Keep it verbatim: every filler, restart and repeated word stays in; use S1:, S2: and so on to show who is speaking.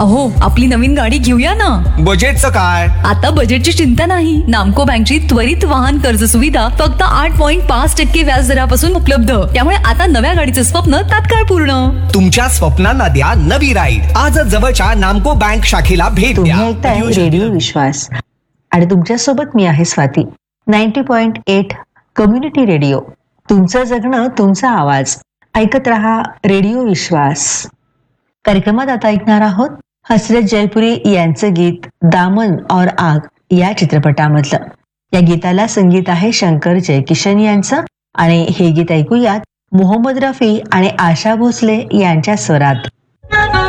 S1: अहो, आपली नवीन गाडी घेऊया ना.
S2: बजेटचं काय?
S1: आता बजेटची चिंता नाही. नामको बँकची त्वरित वाहन कर्ज सुविधा फक्त आठ पॉईंट पाच टक्के व्याज दरापासून उपलब्ध. त्यामुळे आता नव्या गाडीचं स्वप्न तात्काळ पूर्ण.
S2: तुमच्या स्वप्नांना द्या नवी राईड. आजच जवळच्या नामको बँक शाखेला भेट
S3: तुम्ही
S2: द्या.
S3: ऐकताय रेडिओ विश्वास आणि तुमच्यासोबत मी आहे Swati. Ninety point eight community radio. तुमचं जगणं तुमचा आवाज. ऐकत रहा रेडिओ विश्वास. कार्यक्रमात आता ऐकणार आहोत हसरत जयपुरी यांचं गीत दामन और आग या चित्रपटामधलं. या गीताला संगीत आहे शंकर जयकिशन यांचं आणि हे गीत ऐकूयात मोहम्मद रफी आणि आशा भोसले यांच्या स्वरात.